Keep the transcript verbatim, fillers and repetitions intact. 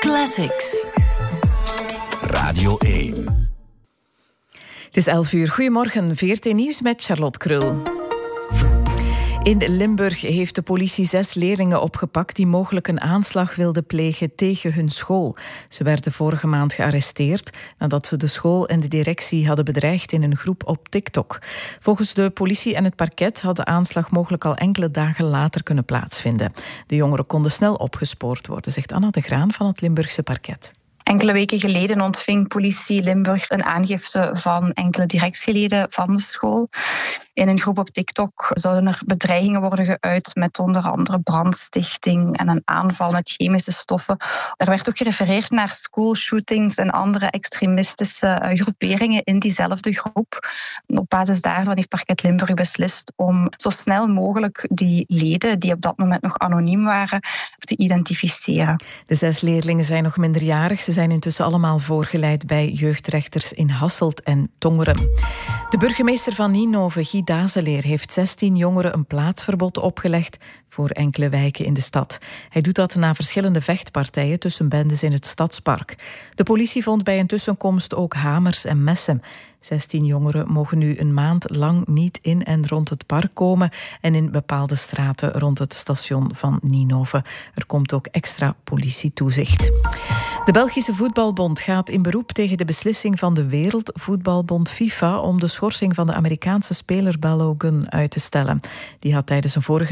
Classics. Radio één. Het is elf uur. Goedemorgen, V R T Nieuws met Charlotte Krul. In Limburg heeft de politie zes leerlingen opgepakt die mogelijk een aanslag wilden plegen tegen hun school. Ze werden vorige maand gearresteerd nadat ze de school en de directie hadden bedreigd in een groep op TikTok. Volgens de politie en het parket had de aanslag mogelijk al enkele dagen later kunnen plaatsvinden. De jongeren konden snel opgespoord worden, zegt Anna de Graan van het Limburgse parket. Enkele weken geleden ontving politie Limburg een aangifte van enkele directieleden van de school. In een groep op TikTok zouden er bedreigingen worden geuit met onder andere brandstichting en een aanval met chemische stoffen. Er werd ook gerefereerd naar schoolshootings en andere extremistische groeperingen in diezelfde groep. Op basis daarvan heeft parket Limburg beslist om zo snel mogelijk die leden, die op dat moment nog anoniem waren, te identificeren. De zes leerlingen zijn nog minderjarig. Ze zijn intussen allemaal voorgeleid bij jeugdrechters in Hasselt en Tongeren. De burgemeester van Ninove, Guy Dazeleer, heeft zestien jongeren een plaatsverbod opgelegd voor enkele wijken in de stad. Hij doet dat na verschillende vechtpartijen tussen bendes in het stadspark. De politie vond bij een tussenkomst ook hamers en messen. zestien jongeren mogen nu een maand lang niet in en rond het park komen en in bepaalde straten rond het station van Ninove. Er komt ook extra politietoezicht. De Belgische Voetbalbond gaat in beroep tegen de beslissing van de Wereldvoetbalbond FIFA om de schorsing van de Amerikaanse speler Balogun uit te stellen. Die had tijdens een vorige